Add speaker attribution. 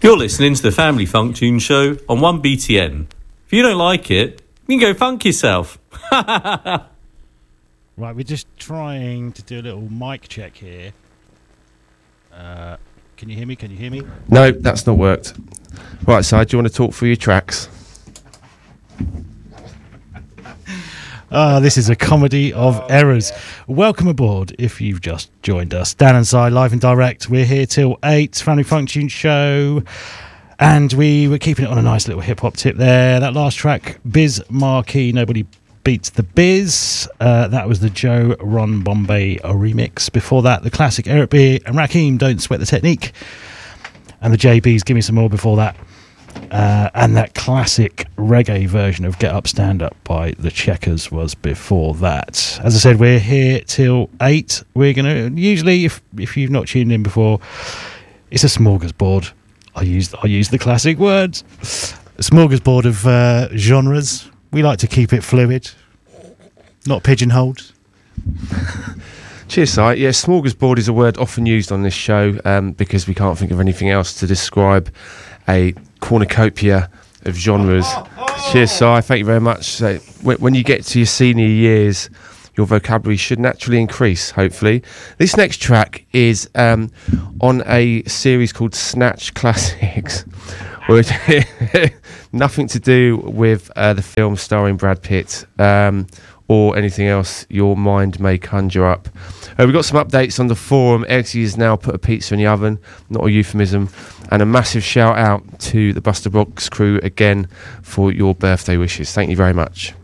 Speaker 1: You're listening to the Family Funk Tune Show on 1BTN. If you don't like it, you can go funk yourself.
Speaker 2: Right, we're just trying to do a little mic check here. Can you hear me? Can you hear me?
Speaker 3: No, that's not worked. Right, Si, do you want to talk through your tracks?
Speaker 2: This is a comedy of errors. Yeah. Welcome aboard if you've just joined us. Dan and Si, live and direct. We're here till 8, Family Funk Tune Show. And we were keeping it on a nice little hip-hop tip there. That last track, Biz Marquee, Nobody Beats the Biz. That was the Joe Ron Bombay remix. Before that, the classic Eric B. and Rakim, Don't Sweat the Technique. And the JBs, Give Me Some More before that. And that classic reggae version of Get Up Stand Up by the Checkers was before that. As I said, we're here till 8. We're going to, usually, if you've not tuned in before, it's a smorgasbord. I use the classic words. A smorgasbord of genres. We like to keep it fluid, not pigeonholed.
Speaker 3: Cheers, Si. Yeah, smorgasbord is a word often used on this show because we can't think of anything else to describe a cornucopia of genres. Cheers, Si. Thank you very much. So, when you get to your senior years, your vocabulary should naturally increase, hopefully. This next track is on a series called Snatch Classics, which nothing to do with the film starring Brad Pitt or anything else your mind may conjure up. We've got some updates on the forum. Eggsy has now put a pizza in the oven, not a euphemism. And a massive shout out to the Buster Box crew again for your birthday wishes. Thank you very much.